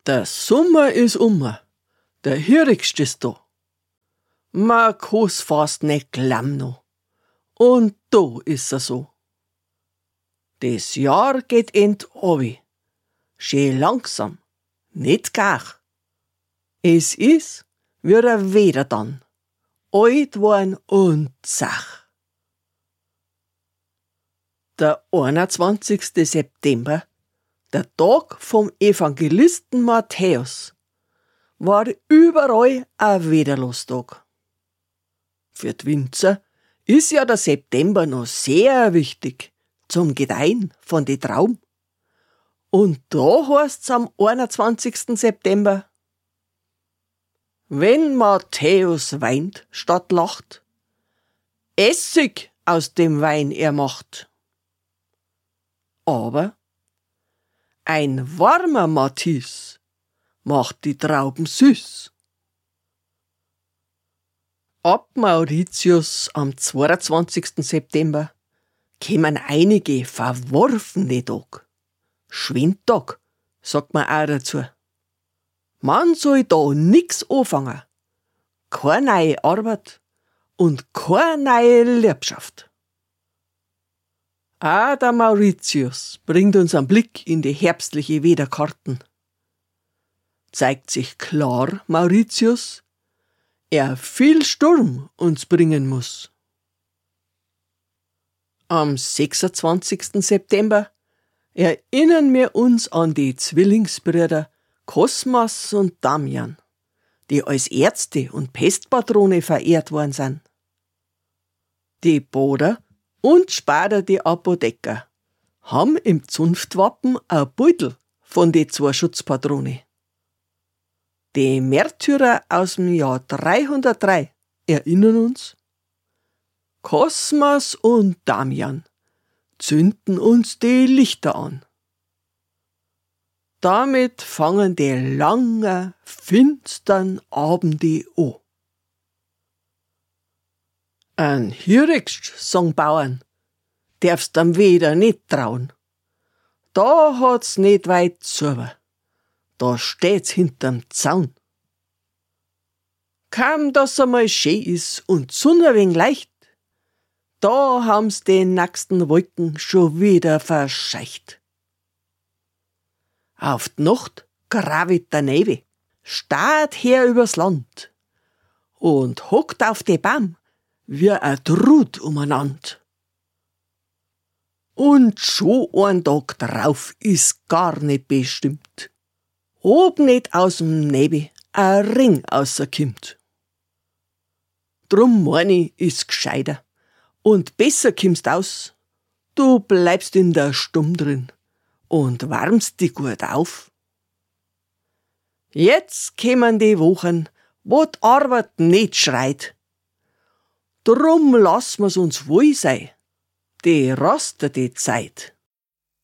Der Sommer is der Hirigst ist da. Man kann's fast nicht glauben noch. Und da ist er so. Das Jahr geht obi. Schön langsam, nicht gar. Es ist wieder Wetter dann. Alt worden und zach. Der 21. September, der Tag vom Evangelisten Matthäus, war überall ein Wetterlostag. Für die Winzer ist ja der September noch sehr wichtig zum Gedeihen von den Trauben. Und da heißt's am 21. September: Wenn Matthäus weint statt lacht, Essig aus dem Wein er macht. Aber ein warmer Matthäus macht die Trauben süß. Ab Mauritius am 22. September kämen einige verworfene Tag. Schwindtag, sagt man auch dazu. Man soll da nix anfangen. Keine neue Arbeit und keine neue Liebschaft. Auch der Mauritius bringt uns einen Blick in die herbstliche Wetterkarten. Zeigt sich klar, Mauritius, er viel Sturm uns bringen muss. Am 26. September erinnern wir uns an die Zwillingsbrüder Kosmas und Damian, die als Ärzte und Pestpatrone verehrt worden sind. Die Boder und später die Apotheker haben im Zunftwappen ein Beutel von den zwei Schutzpatrone. Die Märtyrer aus dem Jahr 303 erinnern uns: Kosmas und Damian zünden uns die Lichter an. Damit fangen die langen, finstern Abende an. Ein Hirigst, sagen Bauern, darfst am Weder nicht trauen. Da hat's nicht weit zu. Da steht's hinterm Zaun. Kaum, dass einmal schön is und Sonne wenig leicht, da haben's die nächsten Wolken schon wieder verscheucht. Auf die Nacht gravit der Nebel, starrt her übers Land und hockt auf de Baum wie ein Trud umeinander. Und schon ein Tag drauf ist gar nicht bestimmt, ob nicht aus'm Nebel ein Ring rauskommt. Drum mein ich, ist gescheiter und besser kommst aus, du bleibst in der Stumm drin und wärmst dich gut auf. Jetzt kämen die Wochen, wo die Arbeit nicht schreit. Drum lassen wir's uns wohl sein, die rastete Zeit.